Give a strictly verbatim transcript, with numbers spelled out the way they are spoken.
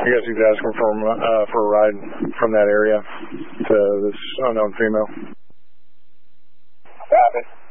I guess he's asking for, uh, for a ride from that area to this unknown female. Copy.